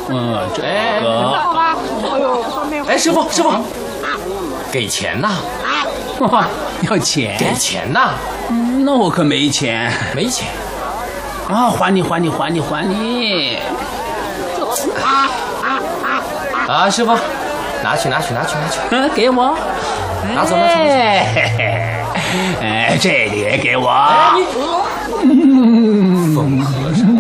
这个。 哎，师傅，给钱呐！ 要钱？ 给钱呐！ 那我可没钱。 没钱啊！还你！ 啊，师傅，拿去！ 给我。 拿走。 哎，这里也给我。 疯和尚。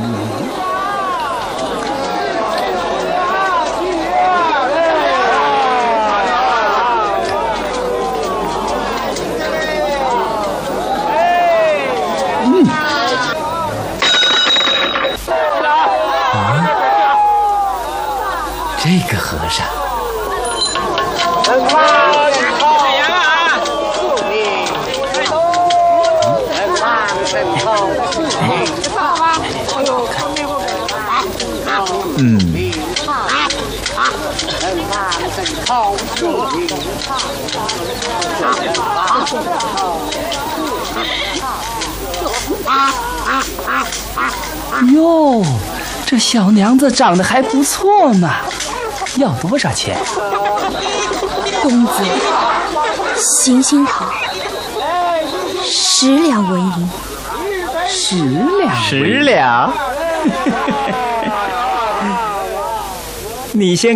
这个和尚。 哟，这小娘子长得还不错嘛，要多少钱？ 公子，行好，10两纹银。 10两。你先。